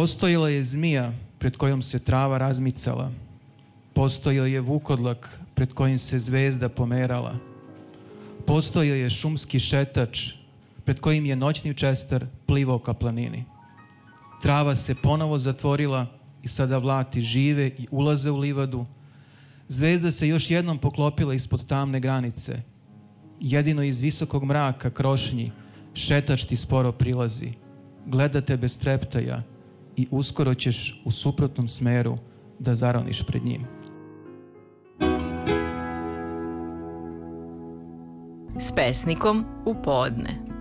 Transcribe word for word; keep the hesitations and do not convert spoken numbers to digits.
Postojala je zmija pred kojom se trava razmicala. Postojao je vukodlak pred kojim se zvezda pomerala. Postojao je šumski šetač pred kojim je noćni čestar plivao ka planini. Trava se ponovo zatvorila i sada vlati žive i ulaze u livadu. Zvezda se još jednom poklopila ispod tamne granice. Jedino iz visokog mraka krošnji šetač ti sporo prilazi. Gleda te bez treptaja i uskoro ćeš u suprotnom smeru da zaroniš pred njim. S pesnikom u podne.